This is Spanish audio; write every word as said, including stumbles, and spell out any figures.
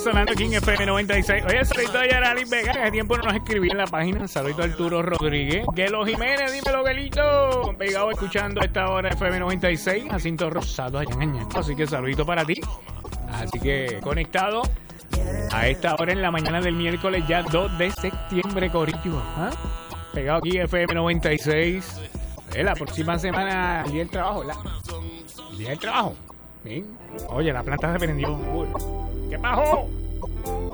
sonando aquí en F M noventa y seis. Oye, saludito a Yaralí Vega, que hace tiempo no nos escribía en la página. Saludito a Arturo Rodríguez. Gelo Jiménez, dímelo, Gelito. Pegado escuchando a esta hora F M noventa y seis. Jacinto Rosado allá en Añasco. Así que saludito para ti. Así que conectado a esta hora en la mañana del miércoles, ya dos de septiembre, Corillo. ¿Ah? Pegado aquí F M noventa y seis. Eh, la próxima semana, el día del trabajo, ¿verdad? El día del trabajo. Bien. Oye, la planta se prendió. Uy. ¿Qué pasó?